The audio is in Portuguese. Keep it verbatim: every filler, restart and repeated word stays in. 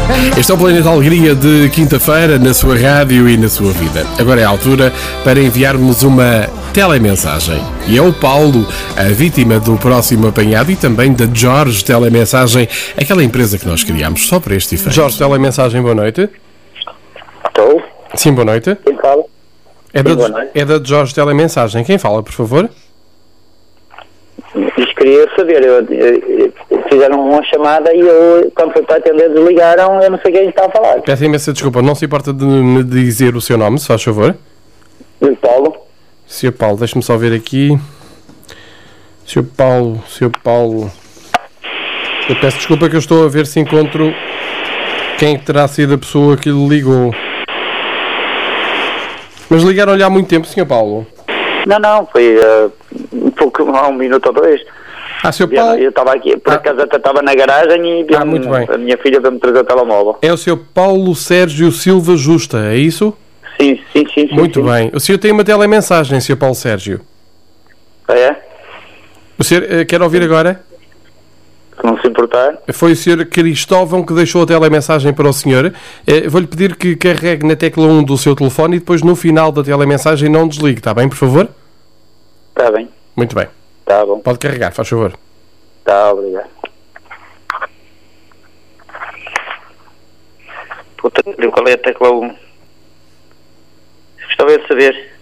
Este é o Planeta Alegria de quinta-feira na sua rádio e na sua vida. Agora é a altura para enviarmos uma telemensagem. E é o Paulo, a vítima do próximo apanhado, e também da Jorge Telemensagem, aquela empresa que nós criámos só para este efeito. Jorge Telemensagem, boa noite. Estou. Sim, boa noite. Quem fala? É Sim, da, boa noite. é da Jorge Telemensagem. Quem fala, por favor? Isto queria saber, eu, eu, eu, fizeram uma chamada e eu, quando foi para atender, desligaram, eu não sei quem está a falar. Peço imensa desculpa, não se importa de me dizer o seu nome, se faz favor? E Paulo? senhor Paulo, deixe-me só ver aqui. senhor Paulo, senhor Paulo. Eu peço desculpa que eu estou a ver se encontro quem terá sido a pessoa que lhe ligou. Mas ligaram-lhe há muito tempo, senhor Paulo? Não, não, foi uh, um pouco, há um minuto ou dois. Ah, senhor Paulo? Eu estava aqui, por ah. acaso até estava na garagem e ah, muito bem. a minha filha veio-me trazer o telemóvel. É o senhor Paulo Sérgio Silva Justa, é isso? Sim, sim, sim. sim muito sim. bem. O senhor tem uma telemensagem, senhor Paulo Sérgio. Ah, é? O senhor uh, quer ouvir agora? Se não se importar. Foi o senhor Cristóvão que deixou a telemensagem para o senhor. Uh, Vou-lhe pedir que carregue na tecla um do seu telefone e depois no final da telemensagem não desligue, está bem, por favor? Está bem. Muito bem. Está bom. Pode carregar, faz favor. Está, obrigado. Puta, qual é a tecla um? Gostava de saber.